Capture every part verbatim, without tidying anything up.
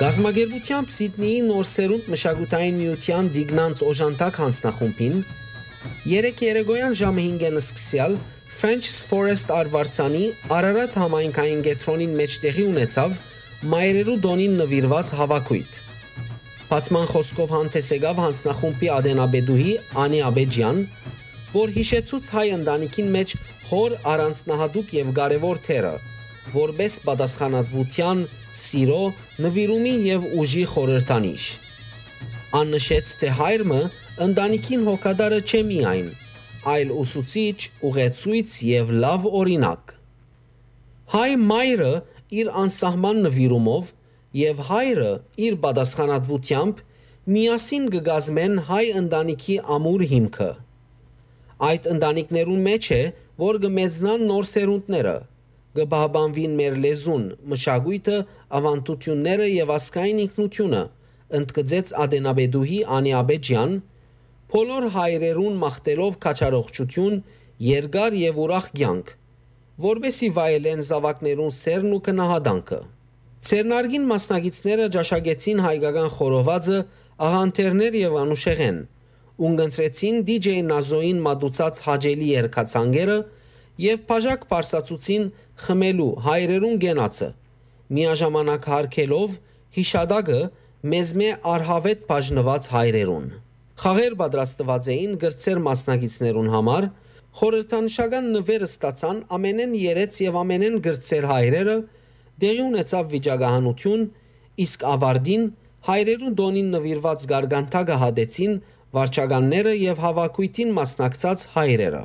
Գազագերբությամբ Սիդնեի նոր սերունդ մշակութային միության Դիգնանց օժանդակ հանձնախումբին երեկ երեկոյան ժամը հինգն սկսյալ French's Forest Արվարձանի Արարատ համայնքային կենտրոնին մեջ տեղի ունեցավ մայրերու դոնին նվիրված հավաքույթ։ Բացման խոսքով հանդես եկավ հանձնախումբի ադենաբեդուհի Անի Աբեջյան, որ հիշեցուց հայ ընտանիքին մեջ հոր առանձնահատուկ եւ կարեւոր թերը, որպես պատասխանատվության, սիրո, նվիրումի եւ ուժի խորհրդանիշ։ Ան նշեց, թե հայրը ընտանիքին հոգադարը չէ միայն, այլ ուսուցիչ, ուղեցույց եւ լավ օրինակ։ Հայ մայրը իր անսահման նվիրումով եւ հայրը իր պատասխանատվությամբ միասին կգազմեն հայ ընտանիքի ամուր հիմքը։ Այդ ընտանիքներուն մեջ է, որ կմեծնան նոր սերունդները, կբահբանվին մեր լեզուն, մշակույթը, ավանդությունները եւ ազգային ինքնությունը, ընդգծեց ադենաբեդուհի Անի Աբեջյան, բոլոր հայրերուն մաղթելով քաջարողջություն, երկար եւ ուրախ կյանք, որբեսի վայելեն զավակներուն սերն ու քնահատանքը։ Ցերնարգին մասնագետները ճաշակեցին հայկական խորովածը, աղանթերներ եւ անուշեղեն, ունգընտրեցին դիջեյ Նազոին մատուցած հաջելի երգացանկերը եւ բաժակ բարձացուցին խմելու հայրերուն գենացը, միաժամանակ հարգելով հիշադակը մեզմե արհավետ բաժնված հայրերուն։ Խաղեր պատրաստված էին գրծեր մասնագետներուն համար, խորհրդանշական նվեր ստացան ամենեն երեց եւ ամենեն գրծեր հայրերը, դեղի ունեցավ վիճակահանություն, իսկ ավարտին հայրերուն դոնին նվիրված գարգանտակը հադեցին վարչականները եւ հավաքույթին մասնակցած հայրերը։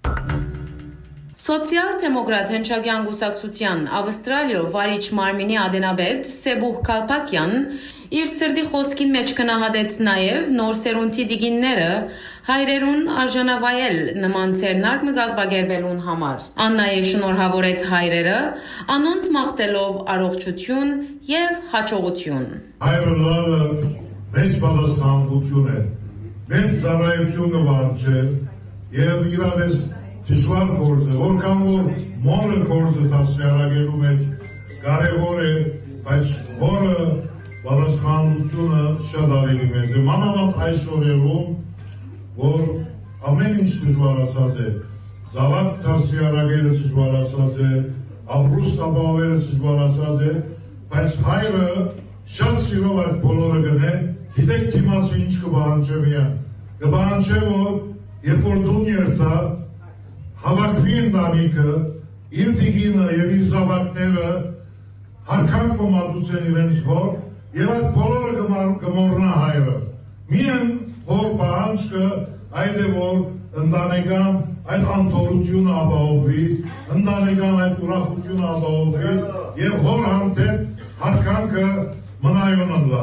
Սոցիալ-դեմոկրատ հնչագյան գուսակցության Ավստրալիո վարիչ մարմինի ադենաբեդ Սեբուխ Կալպակյան իր սրտի խոսքին մեջ կնահատեց նաև նոր սերունդի դիգինները հայրերուն արժանավայել նման ցերնարկ մգազբագերբելուն համար։ Ան նաև շնորհավորեց հայրերը, անոնց մաղթելով առողջություն եւ հաջողություն։ Հայրը լավը մեծ պատասխանատվություն է։ Մենք ծառայությունը վարչել եւ իրավես դժվար գործը, որքան որ մորը գործը դասյարակելու մեջ կարևոր է, բայց որը պատասխանատվությունը շատ ավելի մեծ է։ Մանավանդ այս օրերում, որ ամեն ինչ դժվարացած է, զավակ դասյարակելը դժվարացած է, ապրուստ ապահովելը դժվարացած է, բայց հայրը շատ սիրով այդ բոլորը գնե, գիտեք դիմացը ինչ կբանջե միան, կբանջե, որ երբ որ դուն երթա, հավաքվի ընտանիքը, իր դիգինը եւ իր զավակները հարքան կոմատուցեն իրենց հոր եւ այդ բոլորը կմոռնա հայրը։ Միայն հոր պահանջը այդ է, որ ընտանեկան այդ անթորությունը ապահովվի, ընտանեկան այդ ուրախությունը ապահովվի եւ հոր հանդեպ հարկանքը մնայուն ընլա։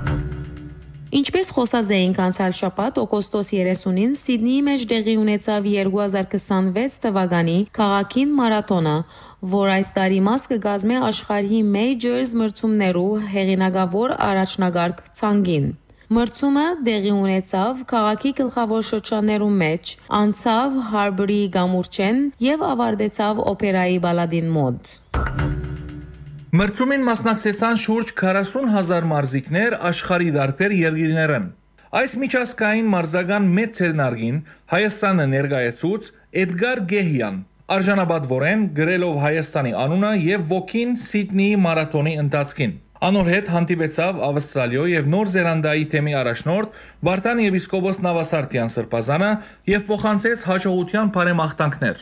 Ինչպես խոսած էինք անցյալ շաբաթ օգոստոս երեսունին Սիդնեի մեջ տեղի ունեցավ երկու հազար քսանվեց թվականի քաղաքին մարաթոնը, որ այս տարի մաս կգազմե աշխարհի Majors մրցումներու հեղինակավոր առաջնագարկ ցանգին։ Մրցումը տեղի ունեցավ քաղաքի գլխավոր շրջաններու մեջ, անցավ Հարբրի գամուրջեն եւ ավարտեցավ օպերայի բալադին մոտ։ Մրցումին մասնակցեցան շուրջ քառասուն հազար մարզիկներ աշխարհի դարբեր երկիրներեն։ Այս միջազգային մարզական մեծ ցերնարգին Հայաստանը ներկայացուց Էդգար Գեհյան, արժանապատվորեն գրելով Հայաստանի անունը եւ ոգին Սիդնեի մարաթոնի ընթացքին։ Անոր հետ հանդիպեցավ Ավստրալիո եւ Նոր Զելանդիայի թեմի առաջնորդ Վարդան եպիսկոպոս Նավասարտյան Սրբազանը եւ փոխանցեց հաջողության բարեմաղթանքներ։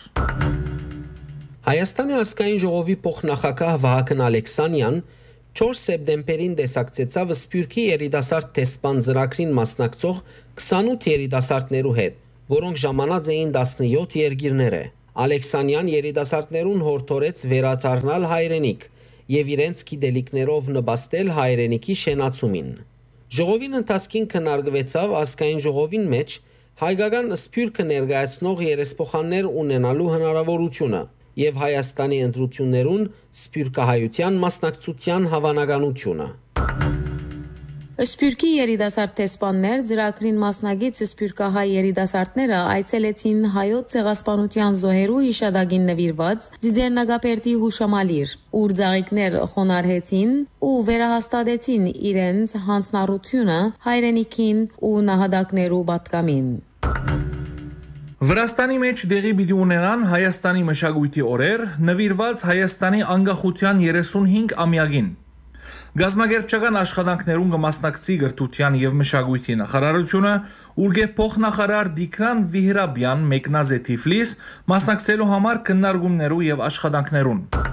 Հայաստանի ազգային ժողովի փոխնախագահ Վահագն Ալեքսանյան չորս սեպտեմբերին դեսակցեցավ Սփյուռքի երիտասարդ տեսփան ծրագրին մասնակցող քսանութ երիտասարդներու հետ, որոնք ժամանած էին տասնյոթ երկիրները։ Ալեքսանյան երիտասարդներուն հորդորեց վերածառնալ հայրենիք եւ իրենց գիտելիքներով նպաստել հայրենիքի շենացումին։ Ժողովին ընթացքին քննարկվեցավ ազգային ժողովին մեջ հայկական Սփյուռքը ներկայացնող երեսփոխաններ ունենալու հնարավորությունը եւ Հայաստանի ընտրություններուն սփյուռքահայության մասնակցության հավանականությունը։ Սփյուռքի երիտասարդ տեսփաններ ծրագրին մասնագիտ սփյուռքահայ երիտասարդները այցելեցին հայոց ցեղասպանության զոհերու հիշադակին նվիրված Ձիձեռնագապերտի հուշամալիր, ուր ծաղիկներ խոնարհեցին ու վերահաստատեցին իրենց հանձնառությունը հայրենիքին ու նահատակներու պատկամին։ Վրաստանի մեջ դեղի պիտի ունենան Հայաստանի մշակույթի օրեր, նվիրված Հայաստանի անկախության երեսունհինգ ամյակին։ Գազագերբչական աշխատանքներուն կմասնակցի գրթության եւ մշակույթի նախարարությունը, ուրգե փոխնախարար Դիկրան Վիհրաբյան մեկնած է Թիֆլիս մասնակցելու համար քննարկումներու եւ աշխատանքներուն։